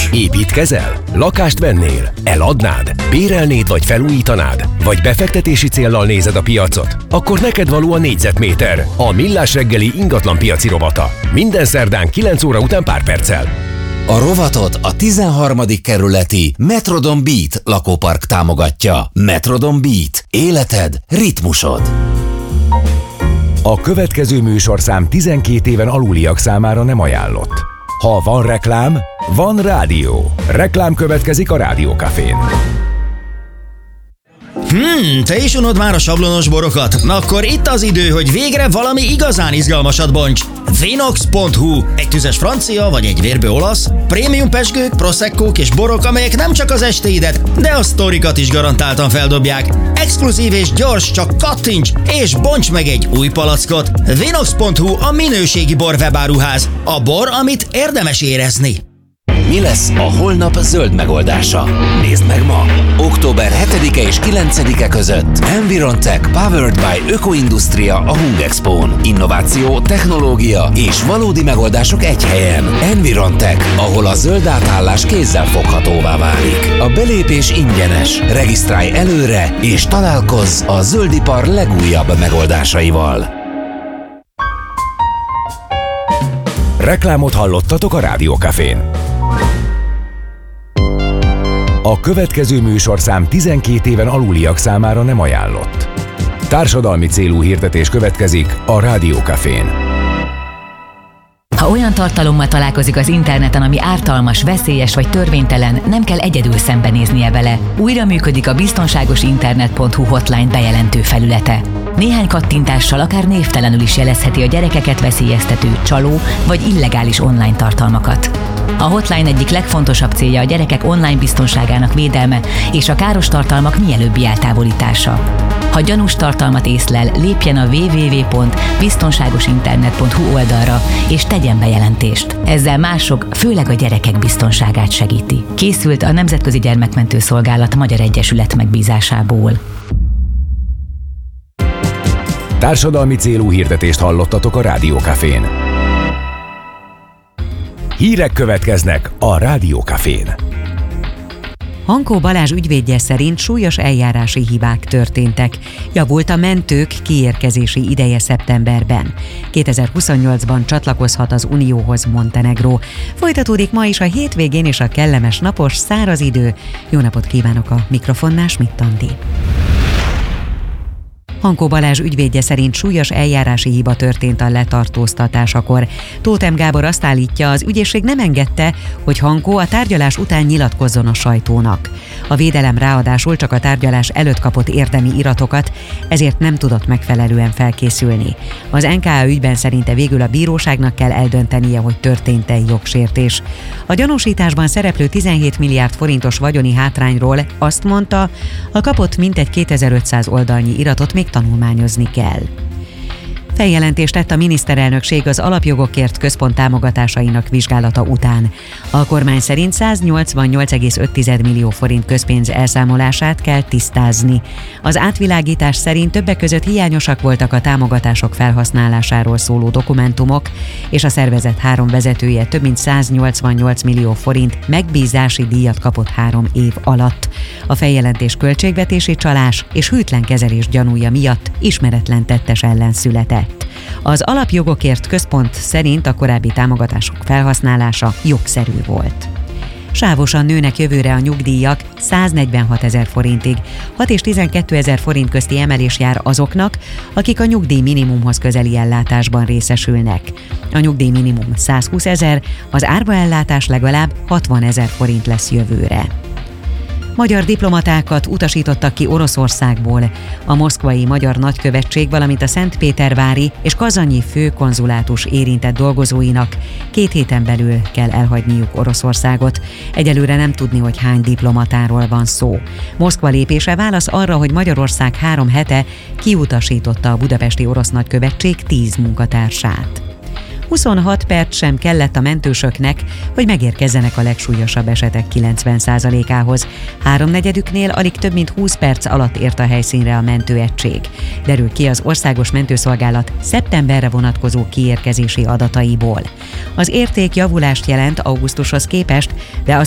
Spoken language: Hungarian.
Építkezel? Lakást vennél? Eladnád? Bérelnéd vagy felújítanád? Vagy befektetési céllal nézed a piacot? Akkor neked való a Négyzetméter, a Millás reggeli ingatlan piaci rovata. Minden szerdán 9 óra után pár perccel. A rovatot a 13. kerületi Metrodon Beat lakópark támogatja. Metrodon Beat. Életed, ritmusod. A következő műsorszám 12 éven aluliak számára nem ajánlott. Ha van reklám, van rádió. Reklám következik a Rádiókafén. Te is unod már a sablonos borokat? Akkor itt az idő, hogy végre valami igazán izgalmasat bonts. Vinox.hu. Egy tüzes francia vagy egy vérbő olasz, prémium pezsgők, proseccók és borok, amelyek nem csak az estéidet, de a sztorikat is garantáltan feldobják. Exkluzív és gyors, csak kattints és bonts meg egy új palackot. Vinox.hu a minőségi bor webáruház. A bor, amit érdemes érezni. Mi lesz a holnap zöld megoldása? Nézd meg ma! Október 7-e és 9-e között Environtech Powered by Ökoindustria a Hungexpón. Innováció, technológia és valódi megoldások egy helyen. Environtech, ahol a zöld átállás kézzel foghatóvá válik. A belépés ingyenes. Regisztrálj előre és találkozz a zöldipar legújabb megoldásaival. Reklámot hallottatok a Rádiókafén. A következő műsorszám 12 éven aluliak számára nem ajánlott. Társadalmi célú hirdetés következik a Rádiókafén. Ha olyan tartalommal találkozik az interneten, ami ártalmas, veszélyes vagy törvénytelen, nem kell egyedül szembenéznie vele. Újra működik a biztonságosinternet.hu hotline bejelentő felülete. Néhány kattintással akár névtelenül is jelezheti a gyerekeket veszélyeztető, csaló vagy illegális online tartalmakat. A hotline egyik legfontosabb célja a gyerekek online biztonságának védelme és a káros tartalmak mielőbbi eltávolítása. Ha gyanús tartalmat észlel, lépjen a www.biztonságosinternet.hu oldalra és tegyen bejelentést. Ezzel mások, főleg a gyerekek biztonságát segíti. Készült a Nemzetközi Gyermekmentő Szolgálat Magyar Egyesület megbízásából. Társadalmi célú hirdetést hallottatok a Rádiókafén. Hírek következnek a Rádiókafén. Hankó Balázs ügyvédje szerint súlyos eljárási hibák történtek. Javult a mentők kiérkezési ideje szeptemberben. 2028-ban csatlakozhat az Unióhoz Montenegró. Folytatódik ma is a hétvégén és a kellemes napos, száraz idő. Jó napot kívánok, a mikrofonnál Schmidt Andi. Hankó Balázs ügyvédje szerint súlyos eljárási hiba történt a letartóztatásakor. Tóth M. Gábor azt állítja, az ügyészség nem engedte, hogy Hankó a tárgyalás után nyilatkozzon a sajtónak. A védelem ráadásul csak a tárgyalás előtt kapott érdemi iratokat, ezért nem tudott megfelelően felkészülni. Az NKA ügyben szerinte végül a bíróságnak kell eldöntenie, hogy történt-e jogsértés. A gyanúsításban szereplő 17 milliárd forintos vagyoni hátrányról azt mondta, a kapott mintegy 2500 oldalnyi iratot még tanulmányozni kell. Feljelentést tett a miniszterelnökség az Alapjogokért Központ támogatásainak vizsgálata után. A kormány szerint 188,5 millió forint közpénz elszámolását kell tisztázni. Az átvilágítás szerint többek között hiányosak voltak a támogatások felhasználásáról szóló dokumentumok, és a szervezet 3 vezetője több mint 188 millió forint megbízási díjat kapott 3 év alatt. A feljelentés költségvetési csalás és hűtlen kezelés gyanúja miatt ismeretlen tettes ellen született. Az Alapjogokért Központ szerint a korábbi támogatások felhasználása jogszerű volt. Sávosan nőnek jövőre a nyugdíjak 146 000 forintig. 6 és 12 000 forint közti emelés jár azoknak, akik a nyugdíj minimumhoz közeli ellátásban részesülnek. A nyugdíj minimum 120 000, az árvaellátás legalább 60 000 forint lesz jövőre. Magyar diplomatákat utasítottak ki Oroszországból. A moszkvai magyar nagykövetség, valamint a szentpétervári és kazanyi főkonzulátus érintett dolgozóinak 2 héten belül kell elhagyniuk Oroszországot. Egyelőre nem tudni, hogy hány diplomatáról van szó. Moszkva lépése válasz arra, hogy Magyarország 3 hete kiutasította a budapesti orosz nagykövetség 10 munkatársát. 26 perc sem kellett a mentősöknek, hogy megérkezzenek a legsúlyosabb esetek 90%-ához. 3/4-üknél alig több mint 20 perc alatt ért a helyszínre a mentőegység. Derül ki az Országos Mentőszolgálat szeptemberre vonatkozó kiérkezési adataiból. Az érték javulást jelent augusztushoz képest, de